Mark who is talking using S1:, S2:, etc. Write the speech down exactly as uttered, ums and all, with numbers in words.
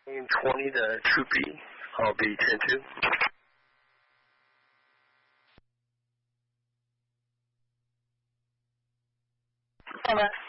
S1: Name twenty to two B. I'll be ten two.
S2: Over.